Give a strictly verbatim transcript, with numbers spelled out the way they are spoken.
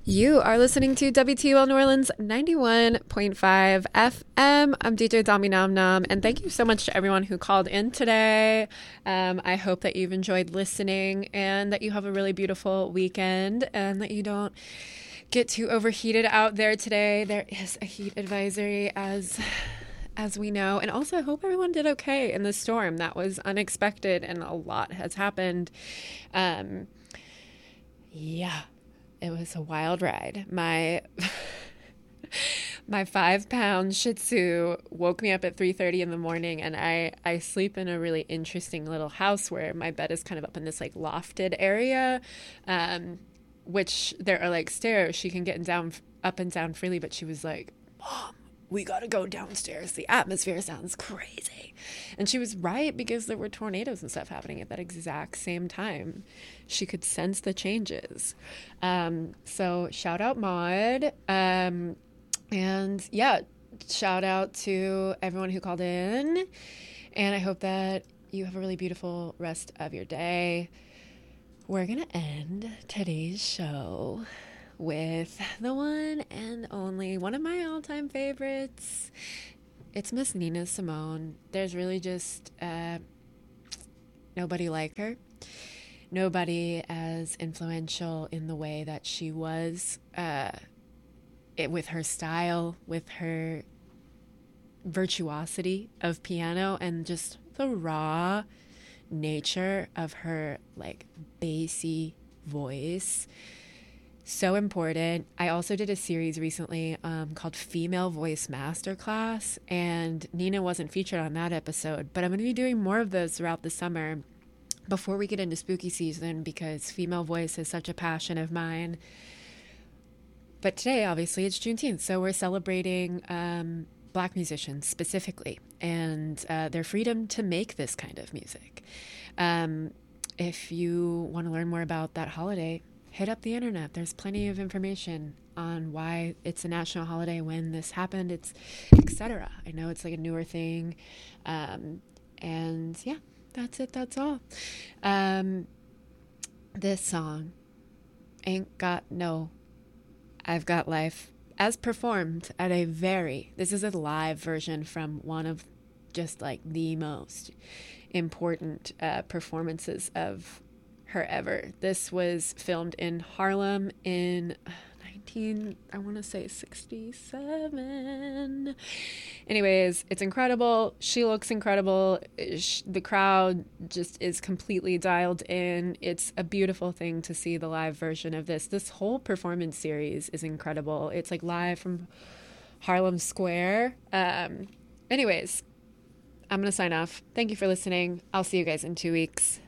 You are listening to W T U L New Orleans ninety-one point five F M. I'm D J Dami Nam Nam, and thank you so much to everyone who called in today. Um, I hope that you've enjoyed listening and that you have a really beautiful weekend and that you don't get too overheated out there today. There is a heat advisory, as as we know. And also, I hope everyone did okay in the storm. That was unexpected and a lot has happened. Um, yeah. It was a wild ride. My my five pound Shih Tzu woke me up at three thirty in the morning, and I, I sleep in a really interesting little house where my bed is kind of up in this like lofted area, um, which there are like stairs. She can get down up and down freely, but she was like, "Mom, we gotta go downstairs. The atmosphere sounds crazy." And she was right, because there were tornadoes and stuff happening at that exact same time. She could sense the changes. Um, so shout out Maud. Um, and yeah, shout out to everyone who called in. And I hope that you have a really beautiful rest of your day. We're going to end today's show with the one and only, one of my all-time favorites. It's Miss Nina Simone. There's really just uh, nobody like her. Nobody as influential in the way that she was, uh, it, with her style, with her virtuosity of piano, and just the raw nature of her like bassy voice. So important. I also did a series recently um, called Female Voice Masterclass, and Nina wasn't featured on that episode, but I'm going to be doing more of those throughout the summer before we get into spooky season, because female voice is such a passion of mine. But today, obviously, it's Juneteenth, so we're celebrating um, Black musicians specifically, and uh, their freedom to make this kind of music. Um, if you want to learn more about that holiday, hit up the internet. There's plenty of information on why it's a national holiday, when this happened, it's et cetera. I know it's like a newer thing. Um, and yeah, that's it. That's all. Um, this song, Ain't Got No, I've Got Life, as performed at a very, this is a live version from one of just like the most important uh, performances of her ever. This was filmed in Harlem in nineteen, I want to say sixty-seven. Anyways, it's incredible. She looks incredible. The crowd just is completely dialed in. It's a beautiful thing to see the live version of this. This whole performance series is incredible. It's like live from Harlem Square. Um, anyways, I'm going to sign off. Thank you for listening. I'll see you guys in two weeks.